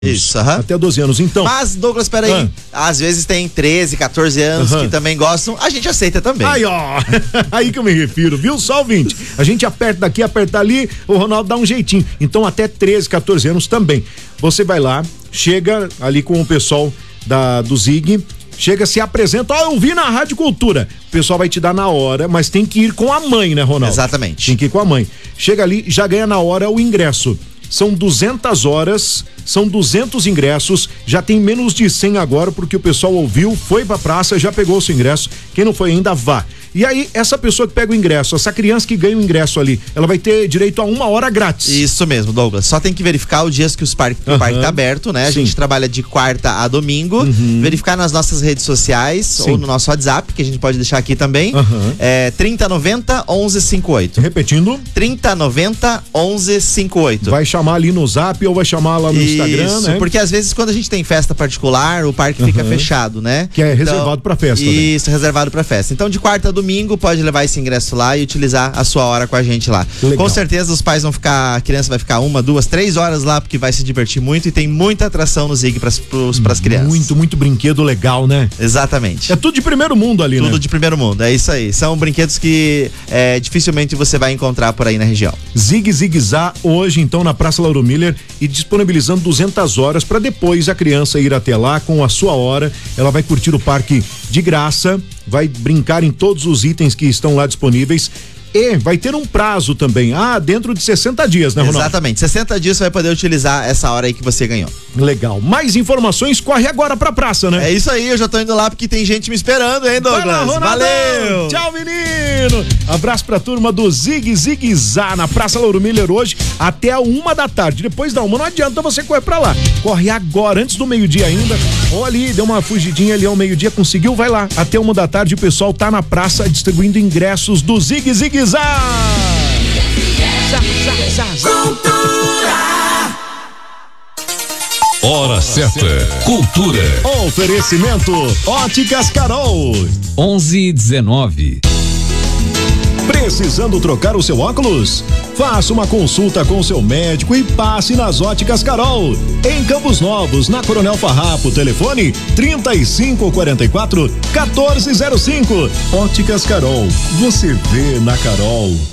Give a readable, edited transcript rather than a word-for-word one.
Isso, até 12 anos, então. Mas, Douglas, peraí, às vezes tem 13, 14 anos que também gostam, a gente aceita também. Aí, ó, aí que eu me refiro, viu? Só ouvinte, a gente aperta daqui, aperta ali, o Ronaldo dá um jeitinho, então até 13, 14 anos também. Você vai lá, chega ali com o pessoal do Zig, chega, se apresenta, eu vi na Rádio Cultura, o pessoal vai te dar na hora, mas tem que ir com a mãe, né, Ronaldo? Exatamente. Tem que ir com a mãe. Chega ali, já ganha na hora o ingresso. São 200 horas, são 200 ingressos, já tem menos de 100 agora, porque o pessoal ouviu, foi pra praça, já pegou o seu ingresso, quem não foi ainda vá. E aí, essa pessoa que pega o ingresso, essa criança que ganha o ingresso ali, ela vai ter direito a 1 hora grátis. Isso mesmo, Douglas. Só tem que verificar os dias que o parque tá aberto, né? A gente trabalha de quarta a domingo. Verificar nas nossas redes sociais ou no nosso WhatsApp, que a gente pode deixar aqui também. 3090 1158. Repetindo. 3090 1158. Vai chamar ali no Zap ou vai chamar lá no Instagram, né? Porque às vezes quando a gente tem festa particular, o parque fica fechado, né? Que é reservado pra festa. Isso, reservado pra festa. Então de quarta a domingo pode levar esse ingresso lá e utilizar a sua hora com a gente lá. Legal. Com certeza os pais vão ficar, a criança vai ficar 1, 2, 3 horas lá, porque vai se divertir muito e tem muita atração no Zig pras crianças. Muito brinquedo legal, né? Exatamente. É tudo de primeiro mundo ali, né? Tudo de primeiro mundo, é isso aí. São brinquedos que dificilmente você vai encontrar por aí na região. Zig Zigzá hoje então na Praça Lauro Miller e disponibilizando 200 horas para depois a criança ir até lá com a sua hora. Ela vai curtir o parque de graça, vai brincar em todos os itens que estão lá disponíveis. E vai ter um prazo também, dentro de 60 dias, né, Ronaldo? Exatamente, 60 dias você vai poder utilizar essa hora aí que você ganhou. Legal, mais informações, corre agora pra praça, né? É isso aí, eu já tô indo lá porque tem gente me esperando, hein, Douglas? Vai lá, Ronaldão. Valeu! Tchau, menino! Abraço pra turma do Zig Zigzá na Praça Lauro Miller hoje até a 1 da tarde. Depois da 1 não adianta você correr pra lá. Corre agora, antes do meio-dia ainda. Ou ali, deu uma fugidinha ali ao meio-dia, conseguiu, vai lá. Até 1 da tarde o pessoal tá na praça distribuindo ingressos do Zig Zigzá. Hora certa. Cultura. Oferecimento Óticas Carol. 11:19. Precisando trocar o seu óculos? Faça uma consulta com seu médico e passe nas Óticas Carol. Em Campos Novos, na Coronel Farrapo, telefone 3544-1405. Óticas Carol, você vê na Carol.